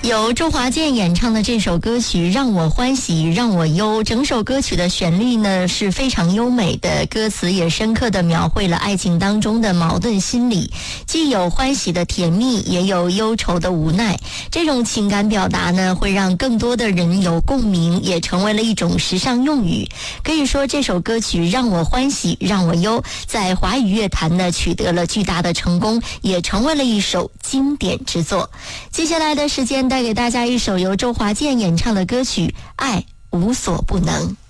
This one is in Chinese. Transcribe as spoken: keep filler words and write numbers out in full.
由周华健演唱的这首歌曲《让我欢喜让我忧》，整首歌曲的旋律呢是非常优美的，歌词也深刻地描绘了爱情当中的矛盾心理，既有欢喜的甜蜜，也有忧愁的无奈。这种情感表达呢，会让更多的人有共鸣，也成为了一种时尚用语。可以说，这首歌曲《让我欢喜让我忧》在华语乐坛呢取得了巨大的成功，也成为了一首经典之作。接下来的时间带给大家一首由周华健演唱的歌曲《爱无所不能》。